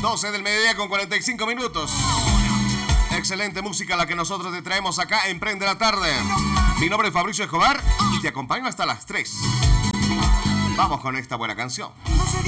12 del mediodía con 45 minutos. Excelente música la que nosotros te traemos acá en Prende la Tarde. Mi nombre es Fabricio Escobar y te acompaño hasta las 3. Vamos con esta buena canción. No sé